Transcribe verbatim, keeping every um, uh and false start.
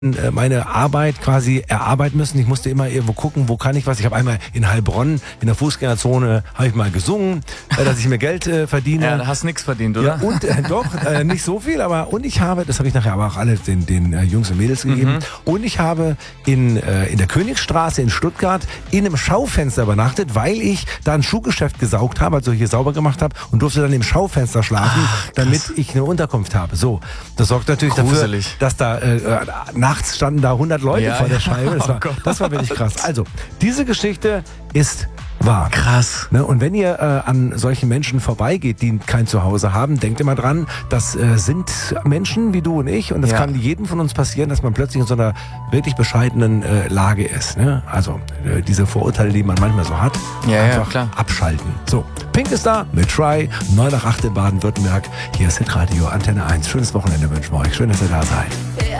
meine Arbeit quasi erarbeiten müssen. Ich musste immer irgendwo gucken, wo kann ich was. Ich habe einmal in Heilbronn in der Fußgängerzone habe ich mal gesungen, äh, dass ich mir Geld äh, verdiene. Ja, da hast nichts verdient, oder? Ja, und äh, doch, äh, nicht so viel, aber und ich habe, das habe ich nachher aber auch alle den, den äh, Jungs und Mädels gegeben, mhm. und ich habe in, äh, in der Königsstraße in Stuttgart in einem Schaufenster übernachtet, weil ich da ein Schuhgeschäft gesaugt habe, also hier sauber gemacht habe und durfte dann im Schaufenster schlafen, Ach, damit ich eine Unterkunft habe. So, das sorgt natürlich Gruselig. dafür, dass da äh, nachts standen da hundert Leute ja, vor der Scheibe. Das war, oh das war wirklich krass. Also, diese Geschichte ist wahr. Krass. Ne? Und wenn ihr äh, an solchen Menschen vorbeigeht, die kein Zuhause haben, denkt immer dran, das äh, sind Menschen wie du und ich und das ja. kann jedem von uns passieren, dass man plötzlich in so einer wirklich bescheidenen äh, Lage ist. Ne? Also äh, diese Vorurteile, die man manchmal so hat, ja, einfach ja, klar. abschalten. So, Pink ist da mit Try, neun nach acht in Baden-Württemberg. Hier ist Hitradio Antenne eins. Schönes Wochenende wünschen wir euch. Schön, dass ihr da seid.